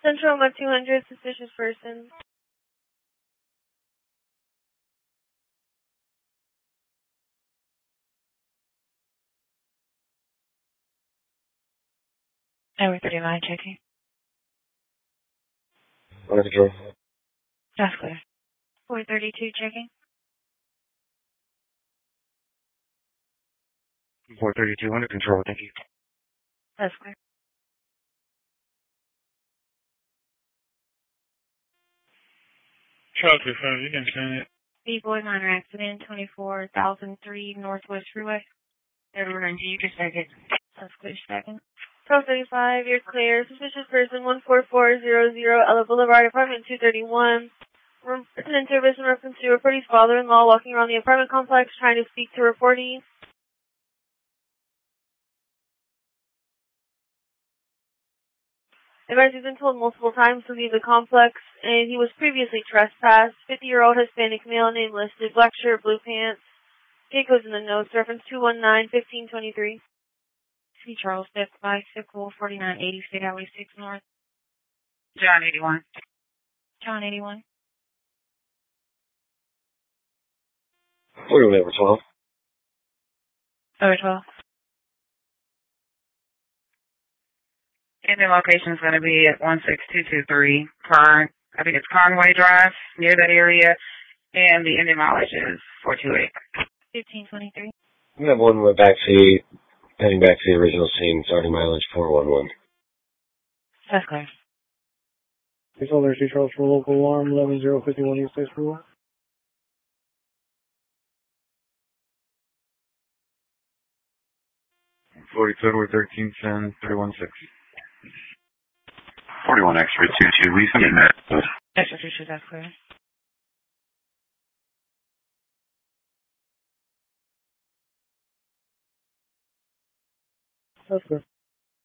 Central Lima 200, suspicious person. Over 39 checking. Under control. That's clear. 432 checking. 432 under control, thank you. That's clear. Charles 5, you can send it. B-boy minor accident, 24,003 Northwest Freeway. Everyone, you can second. That's clear, second. 1235, you're clear. Suspicious person 14400, Ella Boulevard, apartment 231. Resident service in reference to reportee's father-in-law walking around the apartment complex trying to speak to reportee. Advised he's been told multiple times to leave the complex, and he was previously trespassed. 50-year-old Hispanic male, name listed, black shirt, blue pants. Gate goes in the notes, reference 219-1523. C. Charles, Death Bicycle, 4980 State Highway 6 North. John 81. John 81. 41 over 12. Over 12. And the location is going to be at 16223 I think it's Conway Drive, near that area. And the Indian mileage is 428. 1523. We have one in the backseat, heading back to the original scene, starting mileage 411. That's clear. Placeholder C. Charles for local alarm 11051 East States Rule. 42 over 13, send 316. 41 X-ray 22, we send that. Extra 22, that's clear. That's clear.